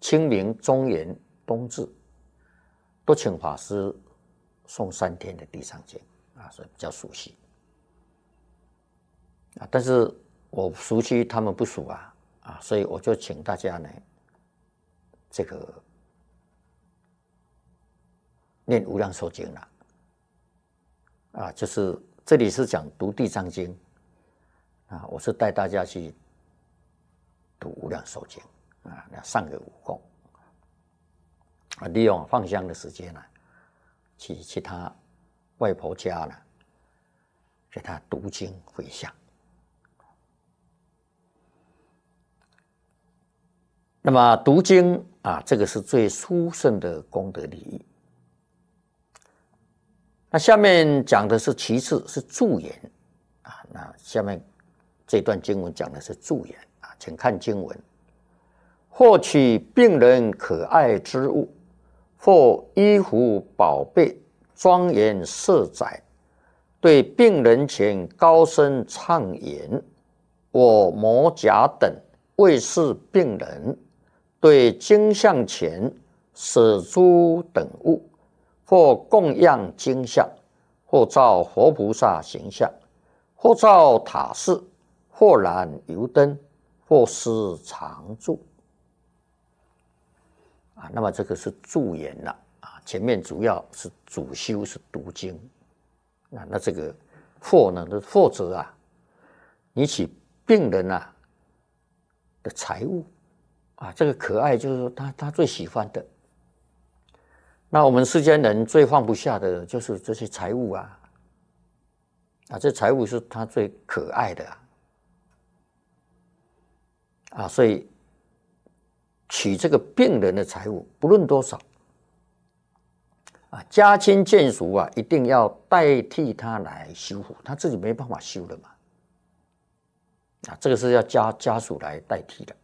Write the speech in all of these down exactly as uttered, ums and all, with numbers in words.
清明、中元、冬至，都请法师诵三天的地藏经啊，所以比较熟悉啊。但是我熟悉，他们不熟啊啊，所以我就请大家呢，这个念无量寿经了啊，就是这里是讲读地藏经啊，我是带大家去读无量寿经啊，上个武功啊，利用放香的时间呢、啊，去去他外婆家呢，给他读经回向。那么读经啊，这个是最殊胜的功德利益。那下面讲的是其次是助言啊，那下面这段经文讲的是助言啊，请看经文：获取病人可爱之物，或衣服宝贝庄严色载，对病人前高声唱言：我摩甲等为是病人，对经像前舍诸等物，或供养经像，或造活菩萨形象，或造塔寺，或燃油灯，或施常住。啊，那么这个是助言了啊，前面主要是主修是读经，啊，那这个或呢，这或者啊，你取病人啊的财物啊，这个可爱就是说他他最喜欢的。那我们世间人最放不下的就是这些财物啊，啊，这财物是他最可爱的啊，啊，所以取这个病人的财物，不论多少，啊，家亲眷属啊，一定要代替他来修复，他自己没办法修了嘛，啊，这个是要家家属来代替的，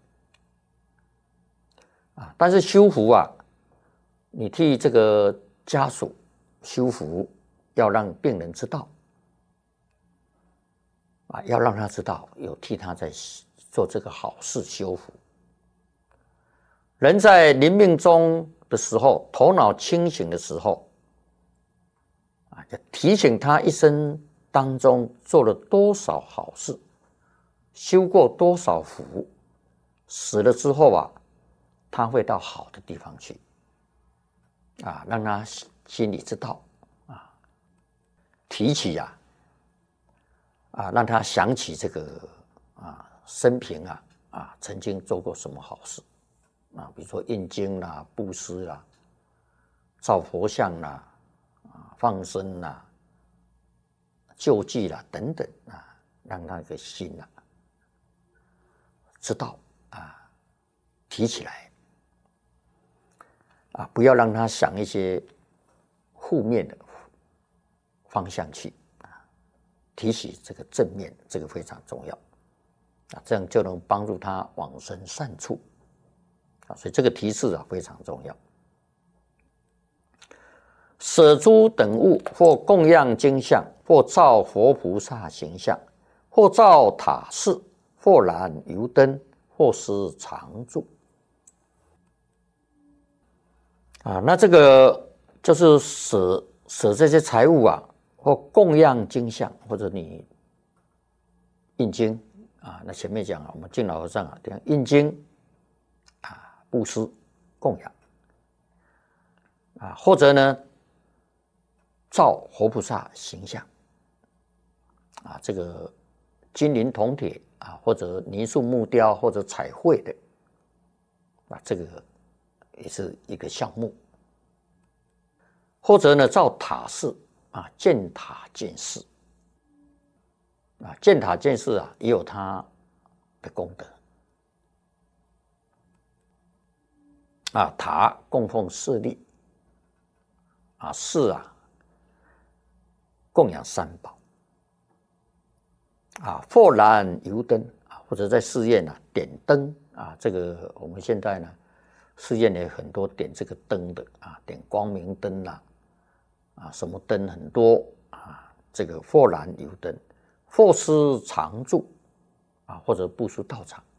啊，但是修复啊，你替这个家属修复，要让病人知道，啊，要让他知道有替他在做这个好事修复。人在临命终的时候，头脑清醒的时候，啊，就提醒他一生当中做了多少好事，修过多少福，死了之后啊，他会到好的地方去，啊，让他心里知道，啊，提起呀、啊，啊，让他想起这个啊生平啊啊曾经做过什么好事。啊，比如说印经啦、布施啦、造佛像啦、啊放生啦、救济啦等等啊，让他的心啊知道啊，提起来啊，不要让他想一些负面的方向去啊，提起这个正面，这个非常重要啊，这样就能帮助他往生善处。所以这个提示啊非常重要。舍诸等物，或供养经像，或造佛菩萨形象，或造塔寺，或燃油灯，或施常住。啊，那这个就是舍舍这些财物啊，或供养经像，或者你印经啊。那前面讲啊，我们敬老和尚啊，这样印经。布施供养啊，或者呢造活菩萨形象啊，这个金银铜铁啊，或者泥塑木雕，或者彩绘的啊，这个也是一个项目。或者呢造塔寺啊，建塔建寺啊，建塔建寺啊，也有它的功德。啊，塔供奉舍利，啊寺啊供养三宝，啊或燃油灯啊，或者在寺院啊点灯啊，这个我们现在呢寺院也很多点这个灯的啊，点光明灯啦，啊什么灯很多啊，这个或燃油灯，或施常住啊，或者布施道场